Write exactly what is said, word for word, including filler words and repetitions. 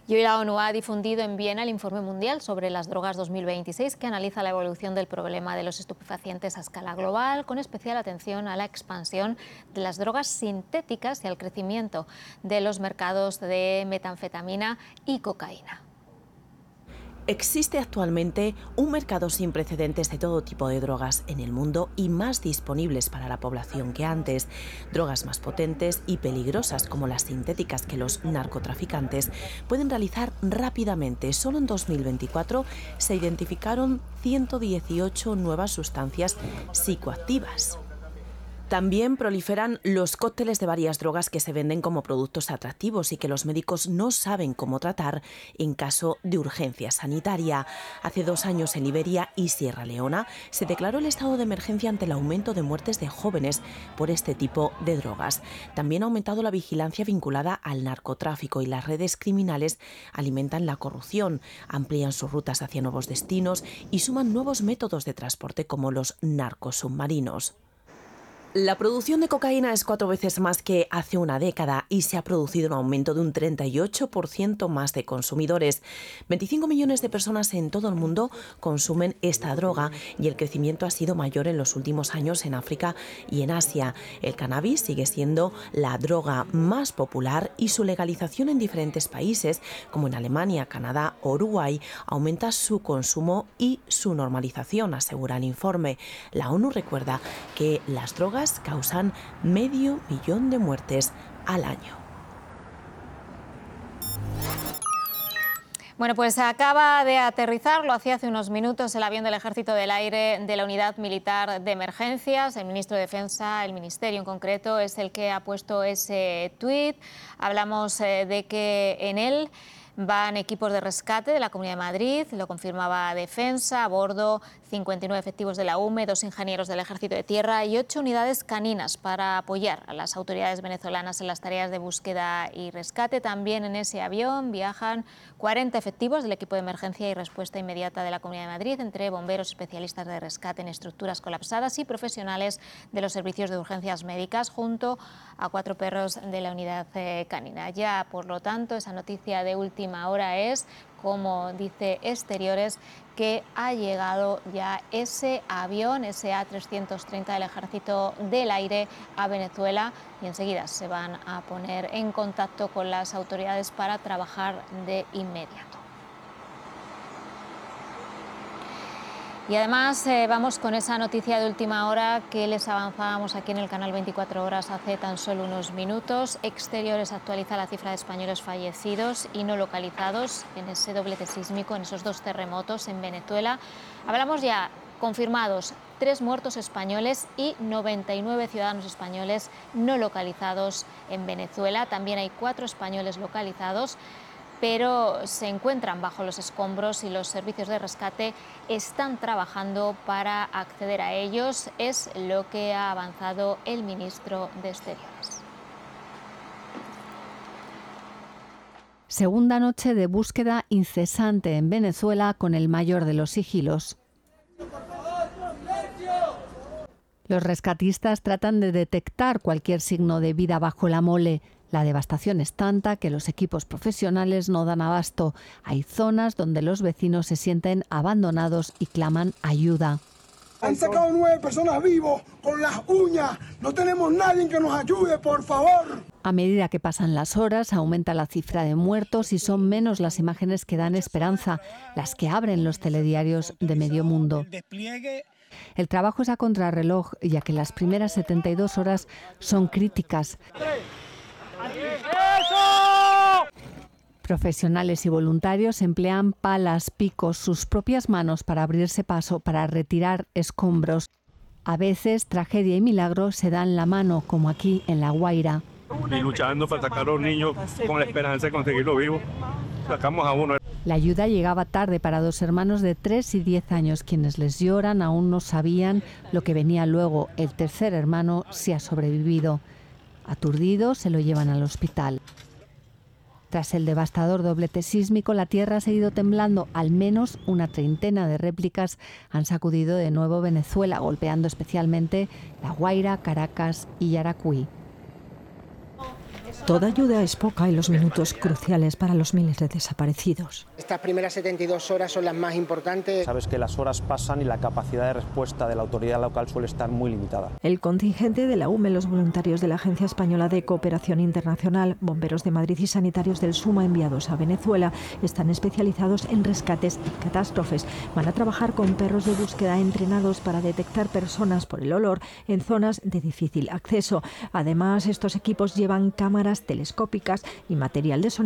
Y hoy la ONU ha difundido en Viena el Informe Mundial sobre las Drogas dos mil veintiséis, que analiza la evolución del problema de los estupefacientes a escala global, con especial atención a la expansión de las drogas sintéticas y al crecimiento de los mercados de metanfetamina y cocaína. Existe actualmente un mercado sin precedentes de todo tipo de drogas en el mundo y más disponibles para la población que antes. Drogas más potentes y peligrosas como las sintéticas que los narcotraficantes pueden realizar rápidamente. Solo en dos mil veinticuatro se identificaron ciento dieciocho nuevas sustancias psicoactivas. También proliferan los cócteles de varias drogas que se venden como productos atractivos y que los médicos no saben cómo tratar en caso de urgencia sanitaria. Hace dos años en Liberia y Sierra Leona se declaró el estado de emergencia ante el aumento de muertes de jóvenes por este tipo de drogas. También ha aumentado la vigilancia vinculada al narcotráfico y las redes criminales alimentan la corrupción, amplían sus rutas hacia nuevos destinos y suman nuevos métodos de transporte como los narcosubmarinos. La producción de cocaína es cuatro veces más que hace una década y se ha producido un aumento de un treinta y ocho por ciento más de consumidores. veinticinco millones de personas en todo el mundo consumen esta droga y el crecimiento ha sido mayor en los últimos años en África y en Asia. El cannabis sigue siendo la droga más popular y su legalización en diferentes países, como en Alemania, Canadá o Uruguay, aumenta su consumo y su normalización, asegura el informe. La ONU recuerda que las drogas causan medio millón de muertes al año. Bueno, pues acaba de aterrizar, lo hacía hace unos minutos, el avión del Ejército del Aire de la Unidad Militar de Emergencias. El ministro de Defensa, el ministerio en concreto, es el que ha puesto ese tuit. Hablamos eh, de que en él van equipos de rescate de la Comunidad de Madrid, lo confirmaba Defensa, a bordo cincuenta y nueve efectivos de la U M E, dos ingenieros del Ejército de Tierra y ocho unidades caninas para apoyar a las autoridades venezolanas en las tareas de búsqueda y rescate. También en ese avión viajan cuarenta efectivos del equipo de emergencia y respuesta inmediata de la Comunidad de Madrid, entre bomberos, especialistas de rescate en estructuras colapsadas y profesionales de los servicios de urgencias médicas, junto a cuatro perros de la unidad eh, canina. Ya, por lo tanto, esa noticia de última hora es, como dice Exteriores, que ha llegado ya ese avión, ese A trescientos treinta del Ejército del Aire a Venezuela, y enseguida se van a poner en contacto con las autoridades para trabajar de inmediato. Y además eh, vamos con esa noticia de última hora que les avanzábamos aquí en el canal veinticuatro horas hace tan solo unos minutos. Exteriores actualiza la cifra de españoles fallecidos y no localizados en ese doblete sísmico, en esos dos terremotos en Venezuela. Hablamos ya confirmados tres muertos españoles y noventa y nueve ciudadanos españoles no localizados en Venezuela. También hay cuatro españoles localizados, pero se encuentran bajo los escombros y los servicios de rescate están trabajando para acceder a ellos. Es lo que ha avanzado el ministro de Exteriores. Segunda noche de búsqueda incesante en Venezuela con el mayor de los sigilos. Los rescatistas tratan de detectar cualquier signo de vida bajo la mole. La devastación es tanta que los equipos profesionales no dan abasto. Hay zonas donde los vecinos se sienten abandonados y claman ayuda. Han sacado nueve personas vivos con las uñas. No tenemos nadie que nos ayude, por favor. A medida que pasan las horas, aumenta la cifra de muertos y son menos las imágenes que dan esperanza, las que abren los telediarios de medio mundo. El trabajo es a contrarreloj, ya que las primeras setenta y dos horas son críticas. Profesionales y voluntarios emplean palas, picos, sus propias manos para abrirse paso, para retirar escombros. A veces, tragedia y milagro se dan la mano, como aquí en La Guaira. Y luchando para sacar a los niños con la esperanza de conseguirlo vivo. Sacamos a uno. La ayuda llegaba tarde para dos hermanos de tres y diez años. Quienes les lloran aún no sabían lo que venía luego. El tercer hermano sí ha sobrevivido. Aturdido, se lo llevan al hospital. Tras el devastador doblete sísmico, la tierra ha seguido temblando. Al menos una treintena de réplicas han sacudido de nuevo Venezuela, golpeando especialmente La Guaira, Caracas y Yaracuy. Toda ayuda es poca en los minutos cruciales para los miles de desaparecidos. Estas primeras setenta y dos horas son las más importantes. Sabes que las horas pasan y la capacidad de respuesta de la autoridad local suele estar muy limitada. El contingente de la U M E, los voluntarios de la Agencia Española de Cooperación Internacional, bomberos de Madrid y sanitarios del SUMA enviados a Venezuela están especializados en rescates y catástrofes. Van a trabajar con perros de búsqueda entrenados para detectar personas por el olor en zonas de difícil acceso. Además, estos equipos llevan cámaras telescópicas y material de sonido